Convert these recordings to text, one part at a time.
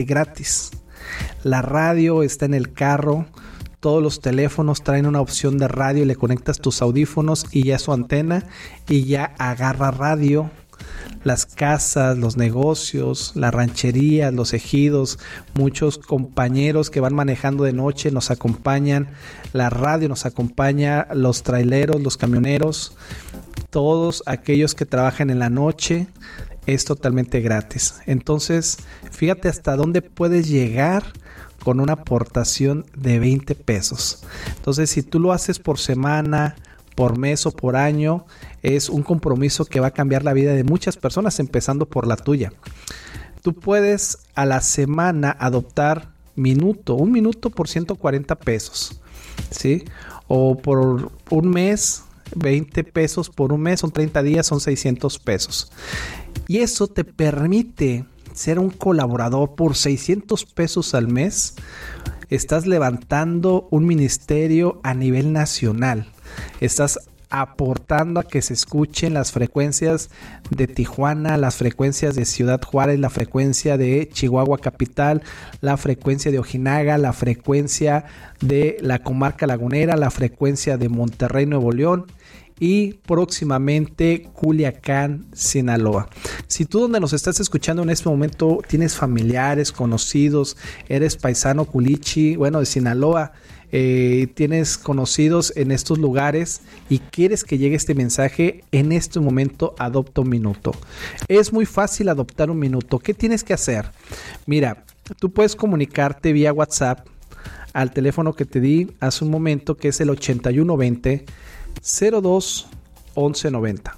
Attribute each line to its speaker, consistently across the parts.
Speaker 1: gratis. La radio está en el carro. Todos los teléfonos traen una opción de radio, le conectas tus audífonos y ya su antena y ya agarra radio. Las casas, los negocios, las rancherías, los ejidos, muchos compañeros que van manejando de noche nos acompañan, la radio nos acompaña, los traileros, los camioneros, todos aquellos que trabajan en la noche, es totalmente gratis. Entonces, fíjate hasta dónde puedes llegar con una aportación de 20 pesos. Entonces, si tú lo haces por semana, por mes o por año, es un compromiso que va a cambiar la vida de muchas personas, empezando por la tuya. Tú puedes a la semana adoptar un minuto por 140 pesos, ¿sí? O por un mes, 20 pesos por un mes, son 30 días, son 600 pesos. Y eso te permite ser un colaborador por 600 pesos al mes. Estás levantando un ministerio a nivel nacional. Estás aportando a que se escuchen las frecuencias de Tijuana, las frecuencias de Ciudad Juárez, la frecuencia de Chihuahua Capital, la frecuencia de Ojinaga, la frecuencia de la comarca lagunera, la frecuencia de Monterrey, Nuevo León y próximamente Culiacán, Sinaloa. Si tú donde nos estás escuchando en este momento tienes familiares, conocidos, eres paisano culichi, de Sinaloa, tienes conocidos en estos lugares y quieres que llegue este mensaje, en este momento adopta un minuto. Es muy fácil adoptar un minuto. ¿Qué tienes que hacer? Mira, tú puedes comunicarte vía WhatsApp al teléfono que te di hace un momento, que es el 8120 02 1190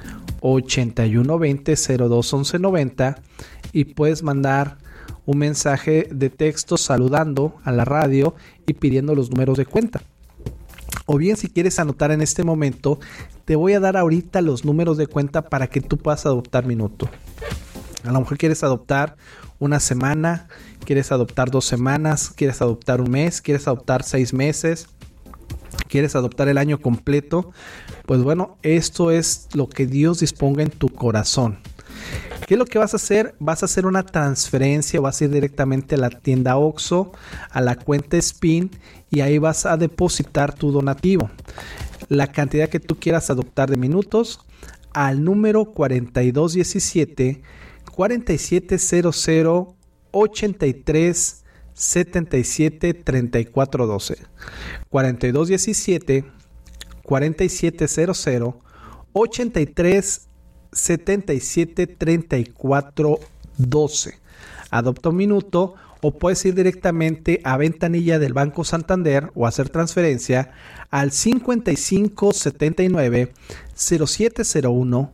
Speaker 1: 8120 02 1190 y puedes mandar un mensaje de texto saludando a la radio y pidiendo los números de cuenta. O bien, si quieres anotar en este momento, te voy a dar ahorita los números de cuenta para que tú puedas adoptar minuto. A lo mejor quieres adoptar una semana, quieres adoptar 2 semanas, quieres adoptar un mes, quieres adoptar 6 meses, quieres adoptar el año completo. Pues esto es lo que Dios disponga en tu corazón. ¿Qué es lo que vas a hacer? Vas a hacer una transferencia, vas a ir directamente a la tienda Oxxo, a la cuenta SPIN y ahí vas a depositar tu donativo. La cantidad que tú quieras adoptar de minutos al número 4217 4700 83 77 34 12 4217 4700 83 77 34 12. Adopta un minuto o puedes ir directamente a ventanilla del Banco Santander o hacer transferencia al 55 79 0701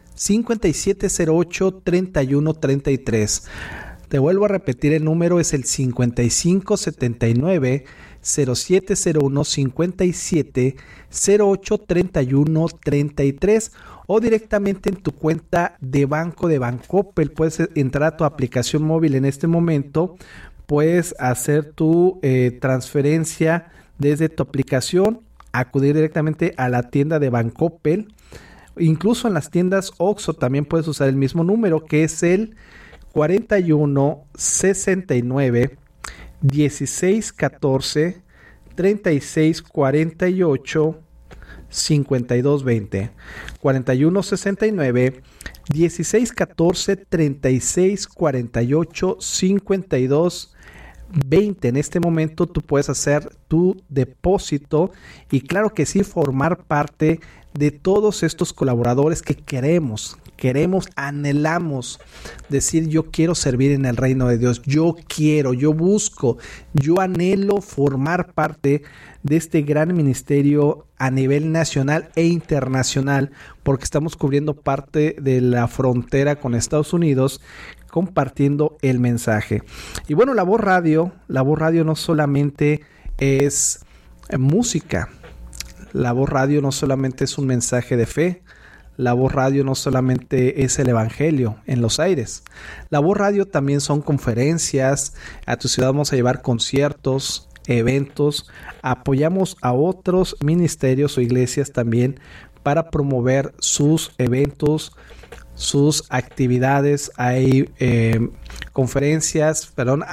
Speaker 1: 5708 31 33. Te vuelvo a repetir, el número es el 55 79 0701 57 08 31 33 o directamente en tu cuenta de banco de Bancoppel. Puedes entrar a tu aplicación móvil en este momento, puedes hacer tu transferencia desde tu aplicación, acudir directamente a la tienda de Bancoppel. Incluso en las tiendas Oxxo también puedes usar el mismo número, que es el 41 69 16 14 36 48 52 20 41 69 16 14 36 48 52 20. En este momento tú puedes hacer tu depósito y claro que sí, formar parte de todos estos colaboradores que queremos, anhelamos decir: yo quiero servir en el reino de Dios, yo busco, yo anhelo formar parte de este gran ministerio a nivel nacional e internacional, porque estamos cubriendo parte de la frontera con Estados Unidos, compartiendo el mensaje. Y la Voz Radio no solamente es música, la Voz Radio no solamente es un mensaje de fe, la Voz Radio no solamente es el evangelio en los aires, la Voz Radio también son conferencias. A tu ciudad vamos a llevar conciertos, eventos, apoyamos a otros ministerios o iglesias también para promover sus eventos, sus actividades. Hay conferencias,